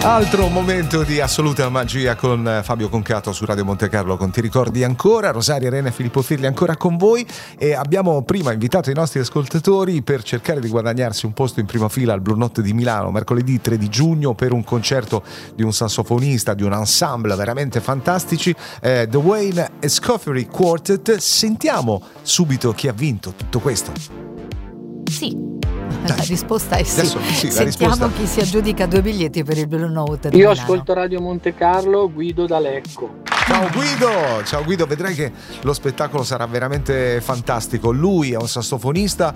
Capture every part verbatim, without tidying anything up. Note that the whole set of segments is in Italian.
Altro momento di assoluta magia con Fabio Concato su Radio Monte Carlo con Ti ricordi ancora, Rosaria Arena e Filippo Firli ancora con voi, e abbiamo prima invitato i nostri ascoltatori per cercare di guadagnarsi un posto in prima fila al Blue Note di Milano mercoledì tre di giugno per un concerto di un sassofonista, di un ensemble veramente fantastici, eh, The Wayne Escoffery Quartet. Sentiamo subito chi ha vinto tutto questo. Sì. La risposta è sì. Adesso, sì, Sentiamo risposta... chi si aggiudica due biglietti per il Blue Note di Io Milano. ascolto Radio Monte Carlo, Guido da Lecco. Ciao Guido, ciao Guido, vedrai che lo spettacolo sarà veramente fantastico. Lui è un sassofonista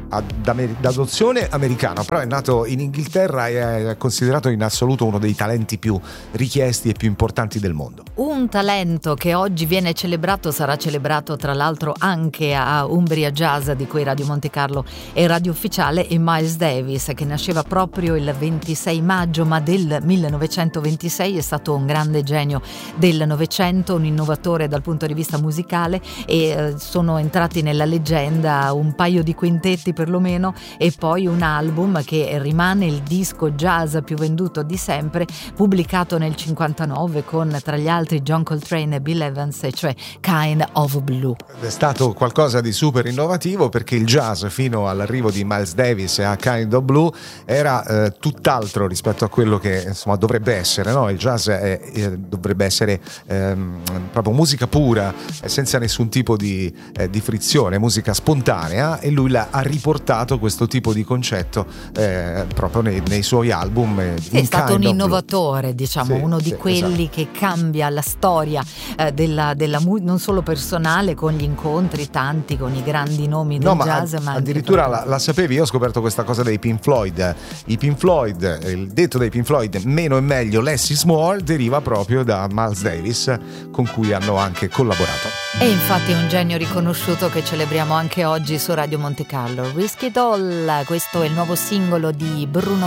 d'adozione americana, però è nato in Inghilterra e è considerato in assoluto uno dei talenti più richiesti e più importanti del mondo. Un talento che oggi viene celebrato, sarà celebrato tra l'altro anche a Umbria Jazz, di cui Radio Monte Carlo è radio ufficiale, e Miles Davis, che nasceva proprio il ventisei maggio ma del millenovecentoventisei. È stato un grande genio del Novecento, un innovatore dal punto di vista musicale, e eh, sono entrati nella leggenda un paio di quintetti perlomeno, e poi un album che rimane il disco jazz più venduto di sempre, pubblicato nel cinquantanove con tra gli altri John Coltrane e Bill Evans, cioè Kind of Blue. È stato qualcosa di super innovativo, perché il jazz fino all'arrivo di Miles Davis e a Kind of Blue era eh, tutt'altro rispetto a quello che insomma dovrebbe essere, no? Il jazz è, è, dovrebbe essere ehm, proprio musica pura, senza nessun tipo di, eh, di frizione, musica spontanea, e lui l'ha, ha riportato questo tipo di concetto eh, proprio nei, nei suoi album. Eh, sì, è stato un innovatore, diciamo, sì, uno di sì, quelli esatto. che cambia la storia eh, della, della mu- non solo personale, con gli incontri tanti con i grandi nomi del no, ma jazz, a- ma addirittura la, la sapevi? Io ho scoperto questa cosa dei Pink Floyd. I Pink Floyd, il detto dei Pink Floyd, meno è meglio, less is more, deriva proprio da Miles Davis, con cui hanno anche collaborato. E infatti è un genio riconosciuto che celebriamo anche oggi su Radio Monte Carlo. Risky Doll, questo è il nuovo singolo di Bruno